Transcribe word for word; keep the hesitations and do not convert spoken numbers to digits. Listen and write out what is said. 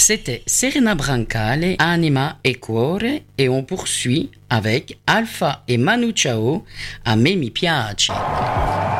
C'était Serena Brancale, Anima e Cuore, et on poursuit avec Alpha et Manu Chao, A me mi piace.